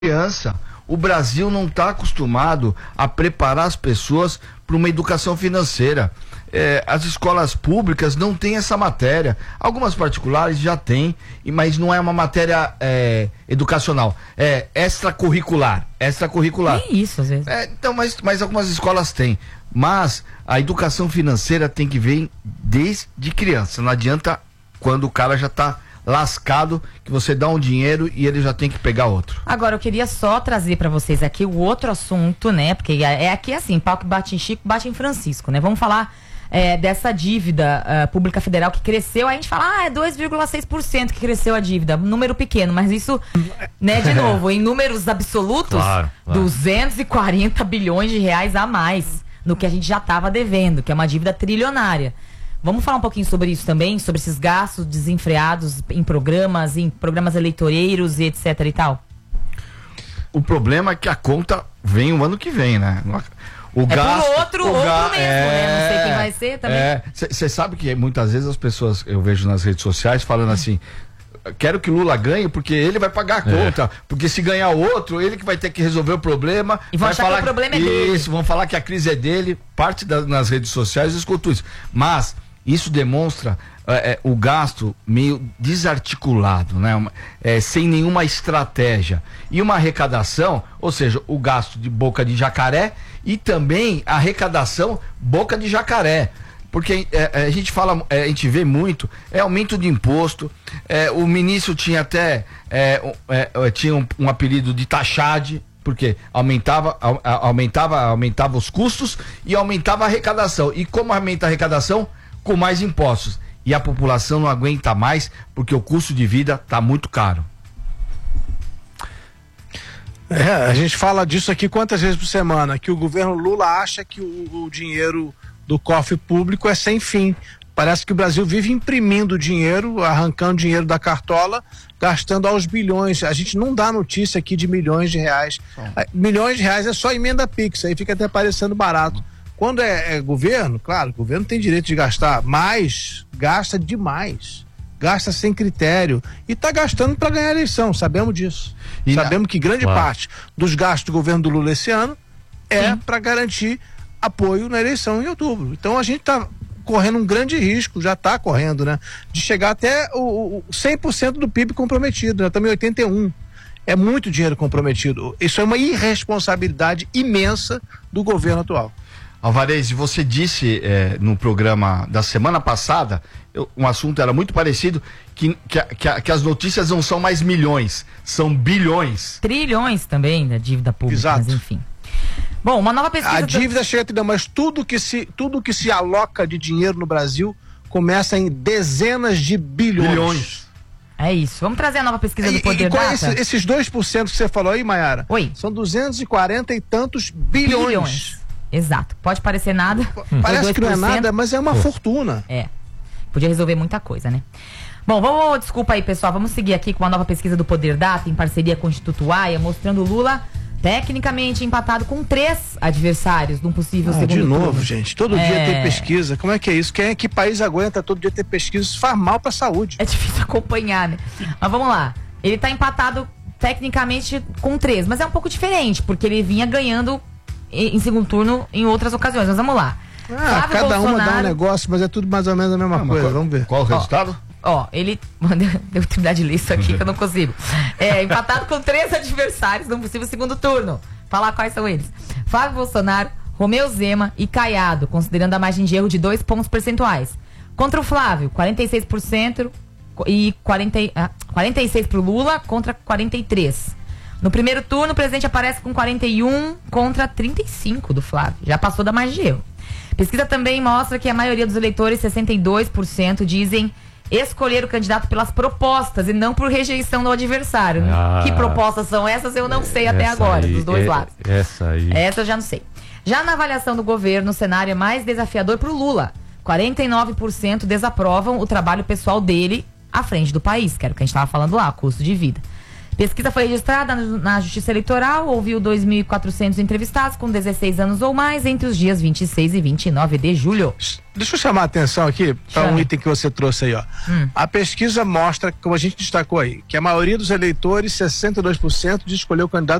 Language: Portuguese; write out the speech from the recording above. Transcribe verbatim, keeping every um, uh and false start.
criança. O Brasil não está acostumado a preparar as pessoas para uma educação financeira. É, as escolas públicas não têm essa matéria. Algumas particulares já têm, mas não é uma matéria é, educacional. É extracurricular. Extracurricular. Tem isso, às vezes. É, então, mas, mas algumas escolas têm. Mas a educação financeira tem que vir desde criança. Não adianta quando o cara já está lascado, que você dá um dinheiro e ele já tem que pegar outro. Agora, eu queria só trazer pra vocês aqui o outro assunto, né? Porque é aqui assim, pau que bate em Chico, bate em Francisco, né? Vamos falar é, dessa dívida uh, pública federal que cresceu. Aí a gente fala, ah, é dois vírgula seis por cento que cresceu a dívida. Número pequeno, mas isso, né, de novo, em números absolutos, claro, claro. duzentos e quarenta bilhões de reais a mais no que a gente já estava devendo, que é uma dívida trilionária. Vamos falar um pouquinho sobre isso também, sobre esses gastos desenfreados em programas, em programas eleitoreiros e etc e tal? O problema é que a conta vem o ano que vem, né? O é gasto, pro outro, o outro ga... mesmo, é... né? Não sei quem vai ser também. Você é. sabe que muitas vezes as pessoas, eu vejo nas redes sociais falando assim, quero que Lula ganhe porque ele vai pagar a conta, é. porque se ganhar outro, ele que vai ter que resolver o problema. E vão vai achar falar que o problema que... é dele. Isso, vão falar que a crise é dele, parte das, nas redes sociais eu escuto isso. Mas isso demonstra é, é, o gasto meio desarticulado, né? Uma, é, sem nenhuma estratégia. E uma arrecadação, ou seja, o gasto de boca de jacaré e também a arrecadação boca de jacaré. Porque é, a gente fala, é, a gente vê muito, é aumento de imposto. É, o ministro tinha até é, é, tinha um, um apelido de taxade, porque aumentava, a, aumentava, aumentava os custos e aumentava a arrecadação. E como aumenta a arrecadação? Com mais impostos. E a população não aguenta mais porque o custo de vida está muito caro. É, a gente fala disso aqui quantas vezes por semana, que o governo Lula acha que o, o dinheiro do cofre público é sem fim. Parece que o Brasil vive imprimindo dinheiro, arrancando dinheiro da cartola, gastando aos bilhões. A gente não dá notícia aqui de milhões de reais. É. Milhões de reais é só emenda Pix, aí fica até parecendo barato. Quando é, é governo, claro, o governo tem direito de gastar, mas gasta demais, gasta sem critério e está gastando para ganhar a eleição, sabemos disso. E sabemos na... que grande claro. parte dos gastos do governo do Lula esse ano é para garantir apoio na eleição em outubro. Então a gente está correndo um grande risco, já está correndo, né? De chegar até o, o cem por cento do P I B comprometido, né? Estamos em oitenta e um por cento. É muito dinheiro comprometido. Isso é uma irresponsabilidade imensa do governo atual. Alvarez, você disse é, no programa da semana passada, eu, um assunto era muito parecido, que, que, que, que as notícias não são mais milhões, são bilhões. Trilhões também da dívida pública, exato. Mas enfim. Bom, uma nova pesquisa... A dívida do... chega a trilhão, mas tudo que, se, tudo que se aloca de dinheiro no Brasil começa em dezenas de bilhões. bilhões. É isso. Vamos trazer a nova pesquisa e, do Poder e qual Data? É esse, esses dois por cento que você falou aí, Mayara? Oi. São duzentos e quarenta e tantos bilhões. bilhões. Exato. Pode parecer nada. Parece que não é nada, mas é uma Pô. fortuna. É. Podia resolver muita coisa, né? Bom, vamos, desculpa aí, pessoal. Vamos seguir aqui com uma nova pesquisa do Poder Data, em parceria com o Instituto Aia, mostrando Lula tecnicamente empatado com três adversários de um possível ah, segundo de novo, turno. gente. Todo é... dia tem pesquisa. Como é que é isso? Quem é que país aguenta todo dia ter pesquisa? Isso faz mal pra saúde. É difícil acompanhar, né? Mas vamos lá. Ele tá empatado tecnicamente com três, mas é um pouco diferente, porque ele vinha ganhando em segundo turno em outras ocasiões. Mas vamos lá. Ah, cada Bolsonaro... uma dá um negócio, mas é tudo mais ou menos a mesma ah, coisa. Qual, vamos ver. Qual o resultado? Ó, ó ele... Deixa eu terminar de ler isso aqui que eu não consigo. É, empatado com três adversários num possível segundo turno. Falar quais são eles. Flávio Bolsonaro, Romeu Zema e Caiado, considerando a margem de erro de dois pontos percentuais. Contra o Flávio, quarenta e seis por cento e quarenta, ah, quarenta e seis por cento pro Lula contra quarenta e três por cento. No primeiro turno, o presidente aparece com quarenta e um contra trinta e cinco do Flávio. Já passou da margem de erro. Pesquisa também mostra que a maioria dos eleitores, sessenta e dois por cento, dizem escolher o candidato pelas propostas e não por rejeição do adversário. Ah, que propostas são essas? Eu não sei até agora, aí, dos dois é, lados. Essa aí. Essa eu já não sei. Já na avaliação do governo, o cenário é mais desafiador pro Lula. quarenta e nove por cento desaprovam o trabalho pessoal dele à frente do país, que era o que a gente estava falando lá, custo de vida. Pesquisa foi registrada na Justiça Eleitoral, ouviu dois mil e quatrocentos entrevistados com dezesseis anos ou mais entre os dias vinte e seis e vinte e nove de julho. Deixa eu chamar a atenção aqui para um item que você trouxe aí, ó. Hum. A pesquisa mostra, como a gente destacou aí, que a maioria dos eleitores, sessenta e dois por cento, de escolher o candidato